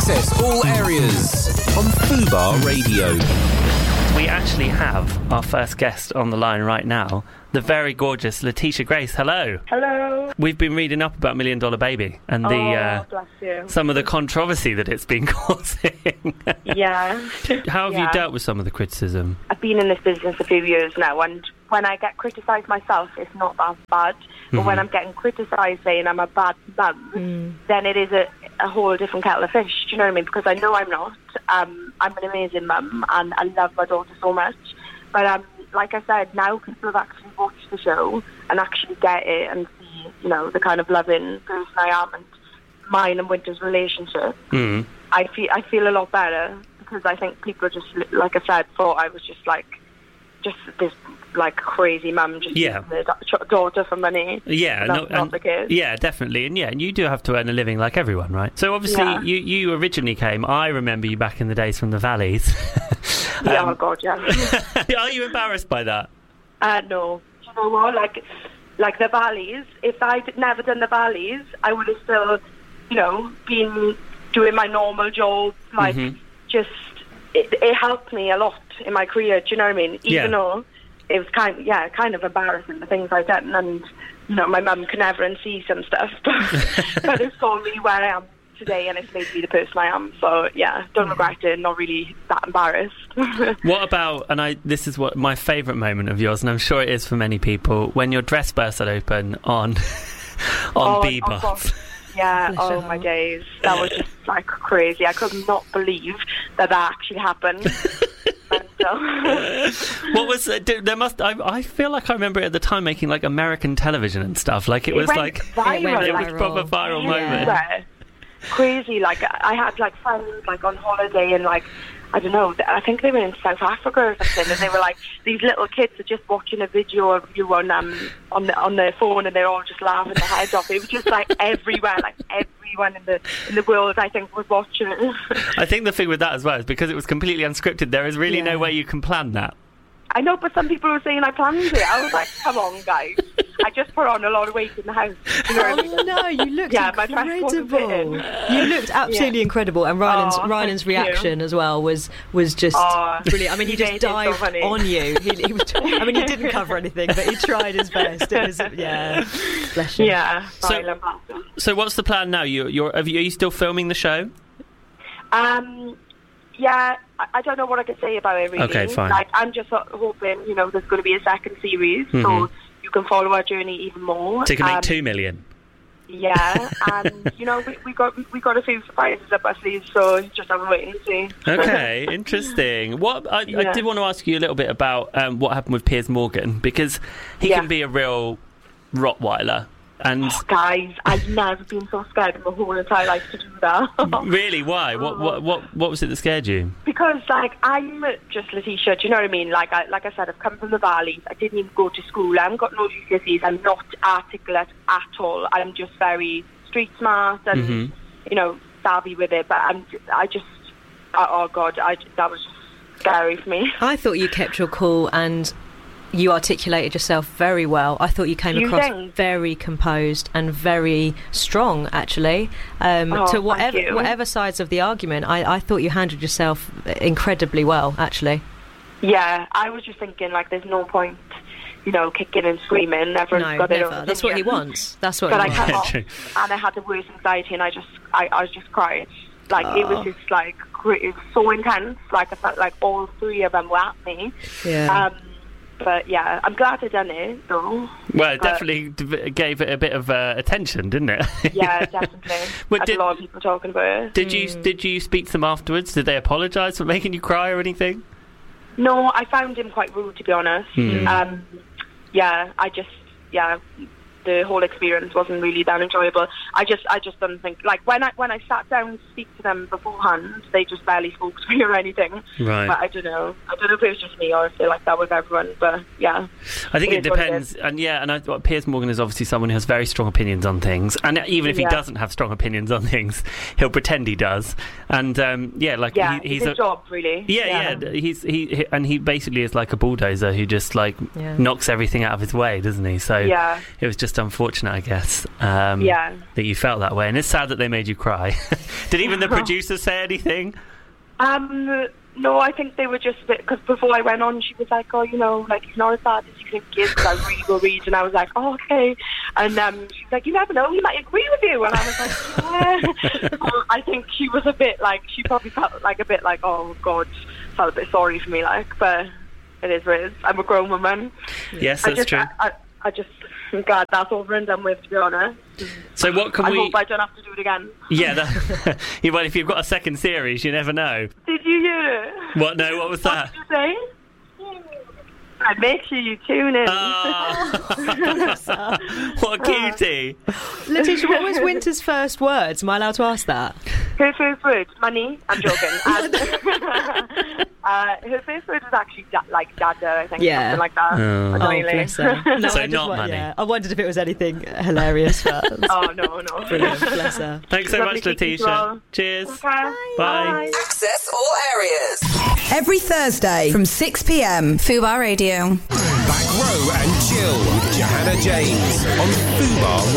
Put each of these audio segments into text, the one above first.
Access all areas on Fubar Radio. We actually have our first guest on the line right now, the very gorgeous Letitia Grace. Hello. Hello. We've been reading up about Million Dollar Baby and bless you. some of the controversy that it's been causing. Yeah. How have you dealt with some of the criticism? I've been in this business a few years now, and when I get criticised myself, it's not that bad. But when I'm getting criticised saying I'm a bad mum, then it is a whole different kettle of fish. Do you know what I mean? Because I know I'm not. I'm an amazing mum, and I love my daughter so much. But like I said, now people have actually watched the show and actually get it and see, you know, the kind of loving person I am and mine and Winter's relationship. I feel a lot better, because I think people just, like I said, thought I was just this like crazy mum just using the daughter for money. Not the case. Yeah, definitely. And you do have to earn a living like everyone, right? So obviously you originally came, I remember you back in the days from the Valleys. Oh God, yeah. Are you embarrassed by that? No. Do you know what? Like the Valleys, if I'd never done the Valleys, I would have still, you know, been doing my normal job. Like, just, it helped me a lot in my career, do you know what I mean? Even though it was kind of embarrassing, the things I've done, and, you know, my mum can never unsee some stuff, but it's got me where I am today, and it's made me the person I am. So don't regret it, not really that embarrassed. What about, and this is what my favourite moment of yours, and I'm sure it is for many people, when your dress burst open on Bebop. Yeah, oh my days, that was just like crazy. I could not believe that actually happened. What was there? I feel like I remember it at the time making like American television and stuff. Like it was like viral, it was proper viral moment. Crazy. Like I had like friends like on holiday, and like I don't know, I think they were in South Africa or something, and they were like, these little kids are just watching a video of you on their phone, and they're all just laughing their heads off. It was just like everywhere, like everyone in the world, I think, was watching it. I think the thing with that as well is because it was completely unscripted, there is really no way you can plan that. I know, but some people were saying I planned it. I was like, come on, guys. I just put on a lot of weight in the house. You know what I mean? No, you looked incredible. You looked absolutely incredible. And Ryland's reaction as well was just brilliant. I mean, he just dived on you. He didn't cover anything, but he tried his best. It was, bless you. Yeah. So what's the plan now? Are you still filming the show? Yeah, I don't know what I can say about it, really. Okay, fine. Like, I'm just hoping, you know, there's going to be a second series, so you can follow our journey even more. So you can make 2 million. Yeah, and, you know, we got a few surprises up our sleeves, so just have a wait and see. Okay, interesting. I did want to ask you a little bit about what happened with Piers Morgan, because he can be a real Rottweiler. And guys, I've never been so scared in my whole entire life to do that. Really? Why? What was it that scared you? Because, like, I'm just Letitia, do you know what I mean? Like I said, I've come from the Valleys. I didn't even go to school. I haven't got no GCSEs. I'm not articulate at all. I'm just very street smart and, you know, savvy with it. But oh God, that was just scary for me. I thought you kept your cool and you articulated yourself very well. I thought you came across very composed and very strong, actually. To whatever sides of the argument, I thought you handled yourself incredibly well, actually. Yeah, I was just thinking, like, there's no point, you know, kicking and screaming. Everyone's got never. That's what he wants. That's what he wants. But I came off, and I had the worst anxiety, and I was just crying. Like, it was just, like, it was so intense. Like, I felt like all three of them were at me. Yeah. But yeah, I'm glad I done it, though. Well, it definitely gave it a bit of attention, didn't it? Yeah, definitely. Had a lot of people talking about it. Did you speak to them afterwards? Did they apologise for making you cry or anything? No, I found him quite rude, to be honest. The whole experience wasn't really that enjoyable. I just don't think, like, when I sat down to speak to them beforehand, they just barely spoke to me or anything. Right. But I don't know if it was just me or if they're like that with everyone. But yeah, I think it depends. And Piers Morgan is obviously someone who has very strong opinions on things, and even if he doesn't have strong opinions on things, he'll pretend he does. And he's his job, really. He basically is like a bulldozer who just knocks everything out of his way, doesn't he? So it was just just unfortunate, I guess. That you felt that way, and it's sad that they made you cry. Did even the producers say anything? No, I think they were just a bit, because before I went on, she was like, oh, you know, like, it's not as bad as you think it is, I really will read, and I was like, oh, okay, and she's like, you never know, he might agree with you, and I was like, yeah. I think she was a bit like, she probably felt like a bit like, oh, God, felt a bit sorry for me, like, but it is what it is. I'm a grown woman. Yes, that's true. I just, God, that's over and done with, to be honest. So what can I hope I don't have to do it again. Yeah, well, if you've got a second series, you never know. Did you hear it? What? No, what was that? What did you say? Make sure you tune in. What a cutie. Letitia, what was Winter's first words? Am I allowed to ask that? Her first word, money. I'm joking. And, her first word was actually like dada, I think, something like that. Oh, bless her. No, so not money. Yeah, I wondered if it was anything hilarious. But oh, no. Brilliant, bless her. Thanks so much, Letitia. Cheers. Okay. Bye. Access all areas. Every Thursday from 6 p.m. Fubar Radio. Back Row and Chill with Johanna James on Fubar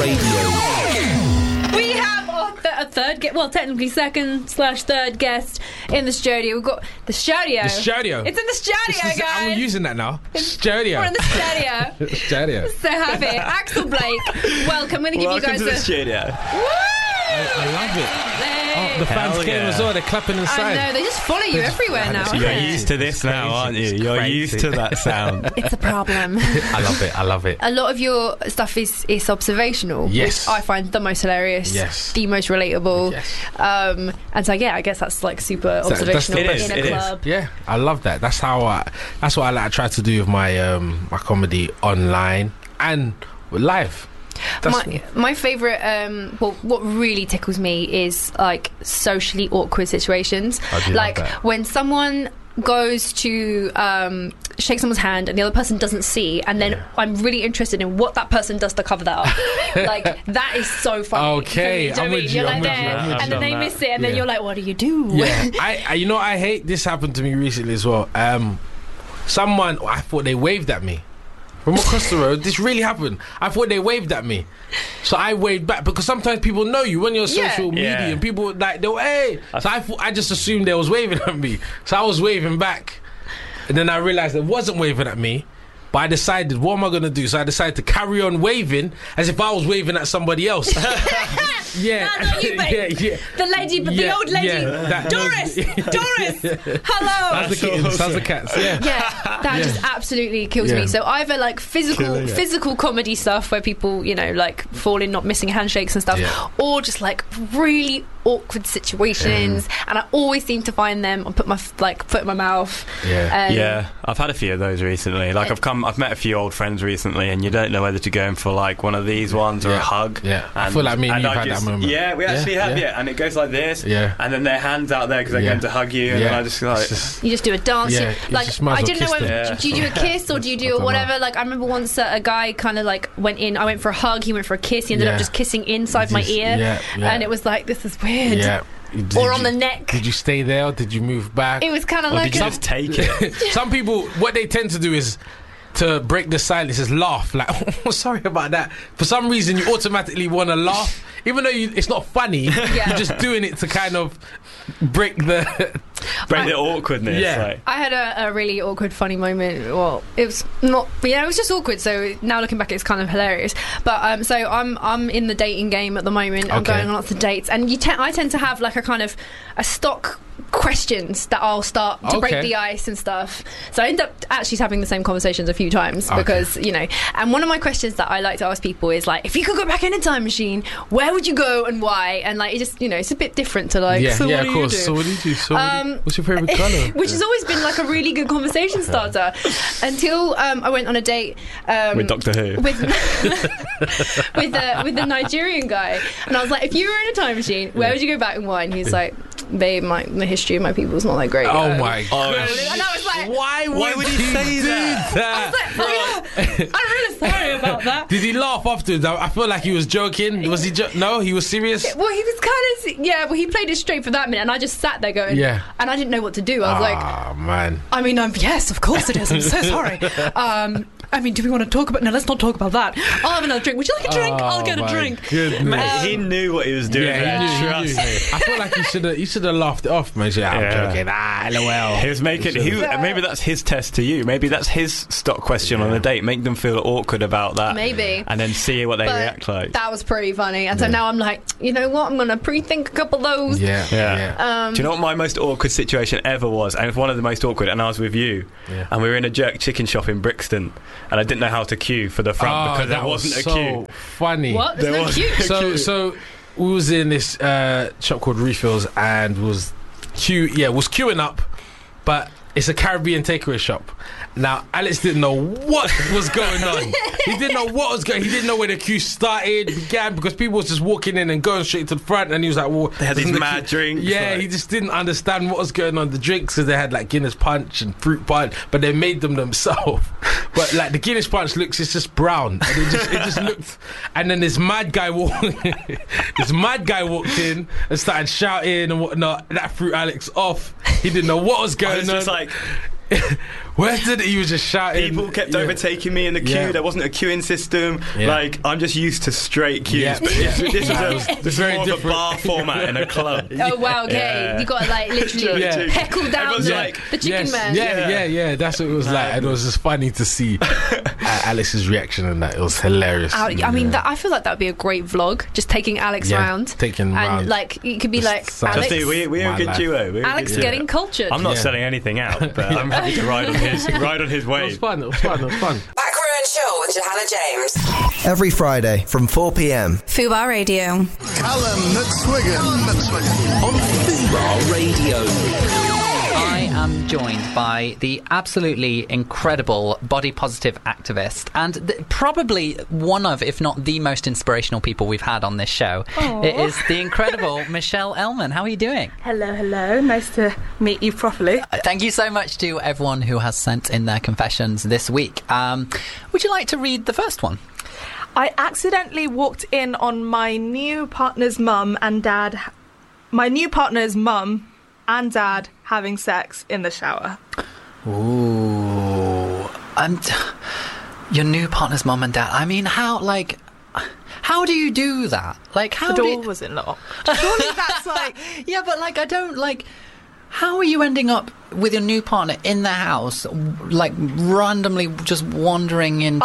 Radio. We have a third guest, well, technically second/third guest in the studio. We've got the studio. The studio. It's in the studio, guys. I'm using that now. Studio. We're in the studio. Studio. So happy. Axel Blake, welcome. I'm going to give you guys to the studio. Woo! I love it. Hey. Oh, the fans came as well. They're clapping inside. I know. They just follow you everywhere now. You're used to this now, aren't you? You're used to that sound. It's a problem. I love it. A lot of your stuff is observational. Yes. Which I find the most hilarious. Yes. The most relatable. Yes. And so, yeah, I guess that's like super observational in a club. Yeah, I love that. That's what I like to try to do with my my comedy online and live. My favourite, what really tickles me is like socially awkward situations. Like when someone goes to shake someone's hand and the other person doesn't see, and then I'm really interested in what that person does to cover that up. Like that is so funny. Okay, I'm with you. You're like there, and then they miss it, and then you're like, what do you do? Yeah, I hate this happened to me recently as well. Someone, I thought they waved at me from across the road. This really happened. I thought they waved at me, so I waved back, because sometimes people know you when you're on social media, and people like they'll hey. So I just assumed they was waving at me, so I was waving back, and then I realised they wasn't waving at me. But I decided, what am I going to do? So I decided to carry on waving as if I was waving at somebody else. Yeah. The lady, but the old lady. Doris! Hello! That's the kittens, that's the cats. Yeah, that just absolutely kills me. So either like physical comedy stuff where people, like fall in not missing handshakes and stuff, or just like really awkward situations, and I always seem to find them and put my foot in my mouth. I've had a few of those recently. Like I've met a few old friends recently, and you don't know whether to go in for like one of these ones or a hug. I feel like me and you've had that moment. Yeah, we actually have. And it goes like this. And then their hands out there because they're going to hug you, and then I just like you just do a dance. I didn't know whether do you do a kiss or do you do whatever. Like I remember once a guy kind of like went in. I went for a hug. He went for a kiss. He ended up just kissing inside my ear, and it was like, this is weird. Or on the neck. Did you stay there or did you move back? It was kind of like, did you just take it? Some people, what they tend to do is to break the silence is laugh, like, oh, sorry about that. For some reason you automatically want to laugh, even though it's not funny. You're just doing it to kind of break the awkwardness. I had a really awkward funny moment. Well, it was not, it was just awkward, so now looking back it's kind of hilarious. But so I'm in the dating game at the moment. I'm going on lots of dates, and I tend to have like a stock questions that I'll start to break the ice and stuff. So I end up actually having the same conversations a few times because, and one of my questions that I like to ask people is like, if you could go back in a time machine, where would you go and why? And like, it just, it's a bit different to like, so what do you do? So what do you do? So what's your favourite colour? Which has always been like a really good conversation starter until I went on a date with Doctor Who with the Nigerian guy, and I was like, if you were in a time machine, where would you go back and why? And he's like, babe, the history of my people is not that great. Oh my god! And I was like, why would he say that? I was like, I'm really sorry about that. Did he laugh afterwards? I feel like he was joking. Was he? No, he was serious. Well, he was kind of well, he played it straight for that minute, and I just sat there going, and I didn't know what to do. I was like, man. I mean, yes, of course it is. I'm so sorry. I mean, do we want to talk about... No, let's not talk about that. I'll have another drink. Would you like a drink? I'll get a drink. Goodness. He knew what he was doing. Yeah, he knew. I feel like he should have laughed it off, man. I'm joking. LOL. He was making... maybe that's his test to you. Maybe that's his stock question on a date. Make them feel awkward about that. Maybe. And then see what they react like. That was pretty funny. And so now I'm like, you know what? I'm going to pre-think a couple of those. Yeah. Do you know what my most awkward situation ever was? And it's one of the most awkward. And I was with you. Yeah. And we were in a jerk chicken shop in Brixton. And I didn't know how to queue for the front because there wasn't a queue. Funny. What? There's no queue? So we was in this shop called Refills and was queuing up, but it's a Caribbean takeaway shop. Now, Alex didn't know what was going on. He didn't know what was going on. He didn't know where the queue began, because people was just walking in and going straight to the front, and he was like, well... They had these mad drinks. Yeah, he just didn't understand what was going on. The drinks, because they had like Guinness Punch and Fruit Punch, but they made them themselves. But like the Guinness Punch it's just brown. And it just looked... And then this mad guy walked in and started shouting and whatnot. That threw Alex off. He didn't know what was going on. Just like... Where did he was just shouting? People kept overtaking me in the queue. There wasn't a queuing system. Like, I'm just used to straight queues. But this is more of a bar format in a club. Oh wow, okay. You got to like literally heckle down the chicken man. Yeah. That's what it was like. And it was just funny to see Alex's reaction and that. It was hilarious. I mean, I feel like that would be a great vlog. Just taking Alex around. And like, it could be like Alex. We're a good duo. Alex getting cultured. I'm not selling anything out, but I'm happy to ride on his wave. It was fun. Back Row and Chill with Johanna James. Every Friday from 4 p.m. Fubar Radio. Callum McSwiggan on Fubar Radio. I am joined by the absolutely incredible body positive activist and probably one of, if not the most inspirational people we've had on this show. Aww. It is the incredible Michelle Elman. How are you doing? Hello. Nice to meet you properly. Thank you so much to everyone who has sent in their confessions this week. Would you like to read the first one? I accidentally walked in on my new partner's mum and dad. My new partner's mum and dad having sex in the shower. Ooh. Your new partner's mum and dad. I mean, how do you do that? Like, how the door wasn't locked. Surely that's like... Yeah, but like, I don't like... How are you ending up with your new partner in the house, like randomly just wandering into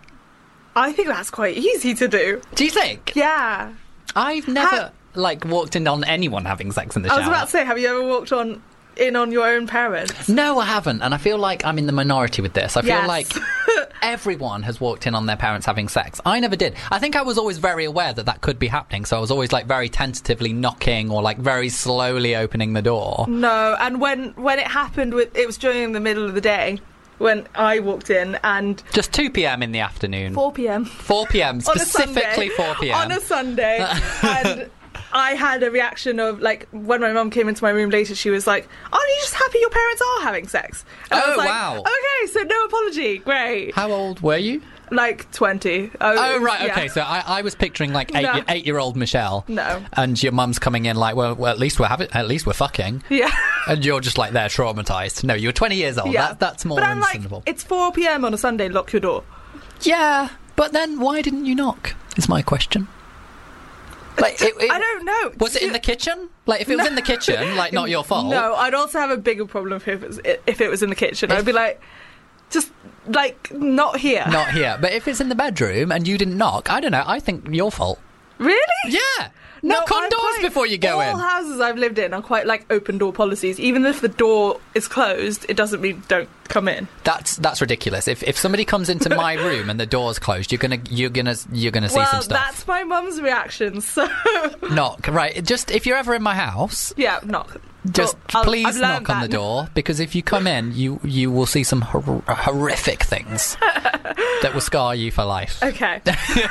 I think that's quite easy to do. Do you think? Yeah. I've never walked in on anyone having sex in the shower. I was about to say, have you ever walked in on your own parents? No, I haven't, and I feel like I'm in the minority with this. I feel like everyone has walked in on their parents having sex. I never did. I think I was always very aware that could be happening, so I was always like very tentatively knocking or like very slowly opening the door. No, and when it happened, it was during the middle of the day when I walked in, and just 2 p.m. in the afternoon. 4 p.m. 4 p.m. specifically 4 p.m. on a Sunday. And I had a reaction of, like, when my mum came into my room later, she was like, "Aren't you just happy your parents are having sex?" And I was like, wow. Okay, so no apology. Great. How old were you? Like 20. Oh, right, yeah. Okay. So I was picturing like 8-year-old Michelle. No. And your mum's coming in like, well, at least we're fucking. Yeah. And you're just like there traumatized. No, you're 20 years old. Yeah. That's more understandable. Like, it's 4 p.m. on a Sunday, lock your door. Yeah, but then why didn't you knock? Is my question. Like, I don't know. Was it in the kitchen? Like, if it was in the kitchen, like, not your fault. No, I'd also have a bigger problem if it was in the kitchen. I'd be like, just, like, not here. Not here. But if it's in the bedroom and you didn't knock, I don't know, I think your fault. Really? Yeah. Knock on doors before you go in. All houses I've lived in are quite like open door policies. Even if the door is closed, it doesn't mean don't come in. That's ridiculous. If somebody comes into my room and the door's closed, you're gonna see some stuff. Well, that's my mum's reaction. So knock, right? Just if you're ever in my house, yeah, knock. Just please knock on the door, because if you come in, you will see some horrific things that will scar you for life. Okay.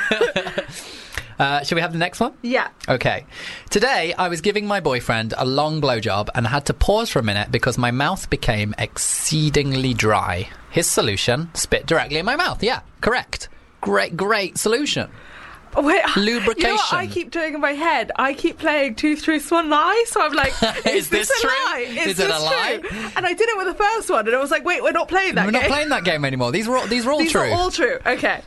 Shall we have the next one? Yeah. Okay. Today, I was giving my boyfriend a long blowjob and had to pause for a minute because my mouth became exceedingly dry. His solution, spit directly in my mouth. Yeah, correct. Great solution. Wait, lubrication. You know what I keep doing in my head? I keep playing Two Truths, One Lie. So I'm like, is this a lie? Is it a lie? And I did it with the first one, and I was like, wait, we're not playing that game. We're not playing that game anymore. These are all true. These are all true. Okay.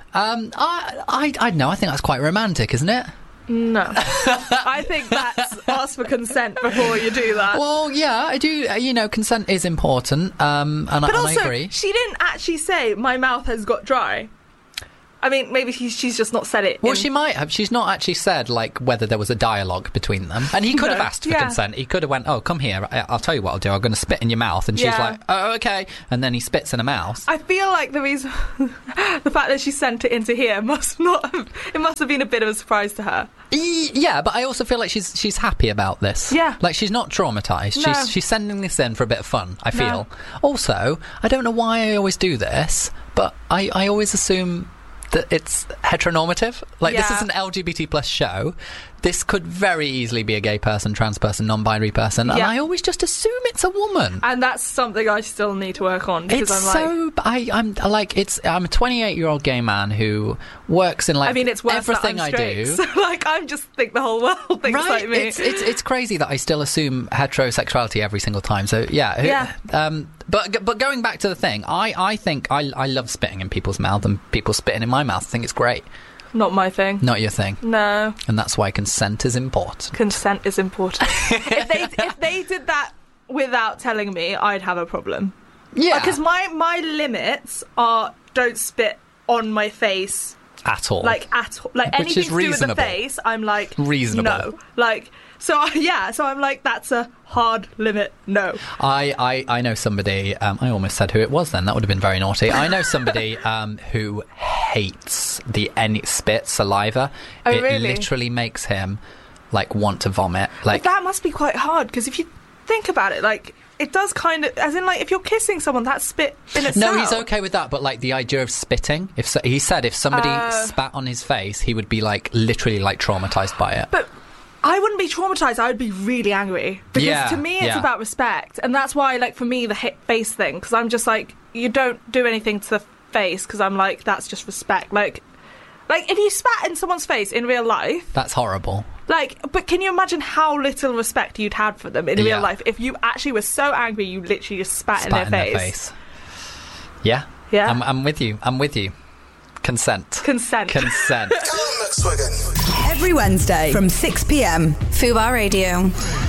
I know. I think that's quite romantic, isn't it? No. I think that's ask for consent before you do that. Well, yeah, I do. You know, consent is important, and I agree. She didn't actually say my mouth has got dry. I mean, maybe she's just not said it. Well, she might have. She's not actually said, like, whether there was a dialogue between them. And he could have asked for consent. He could have went, oh, come here. I'll tell you what I'll do. I'm going to spit in your mouth. And she's like, oh, okay. And then he spits in her mouth. I feel like the reason... the fact that she sent it into here must have been a bit of a surprise to her. Yeah, but I also feel like she's happy about this. Yeah. Like, she's not traumatised. No. She's sending this in for a bit of fun, I feel. No. Also, I don't know why I always do this, but I always assume... that it's heteronormative. Like, this is an LGBT plus show. This could very easily be a gay person, trans person, non-binary person, and I always just assume it's a woman. And that's something I still need to work on, because I'm a 28-year-old gay man who works in, like, it's worse everything that I'm I do. So, like, I just think the whole world thinks like me. It's crazy that I still assume heterosexuality every single time. So but going back to the thing, I think I love spitting in people's mouth and people spitting in my mouth. I think it's great. Not my thing. Not your thing. No. And that's why consent is important. Consent is important. if they did that without telling me, I'd have a problem. Yeah. Because my limits are don't spit on my face at all. Like anything to do with the face, I'm like reasonable. No. Like so I'm like, that's a hard limit. No. I know somebody. I almost said who it was. Then that would have been very naughty. I know somebody who hates any spit, saliva. Oh, it really? literally makes him like want to vomit. Like, but that must be quite hard, because if you think about it, like, it does kind of, as in, like, if you're kissing someone, that's spit in itself. No, he's okay with that, but, like, the idea of spitting, he said if somebody spat on his face, he would be, like, literally, like, traumatised by it. But I wouldn't be traumatised, I would be really angry. Because to me, it's about respect. And that's why, like, for me, the face thing, because I'm just like, you don't do anything to the face, because I'm like, that's just respect. Like, if you spat in someone's face in real life... That's horrible. Like, but can you imagine how little respect you'd had for them in real life if you actually were so angry you literally just spat in their face? Yeah. Yeah. I'm with you. Consent. Every Wednesday from 6 p.m. Fubar Radio.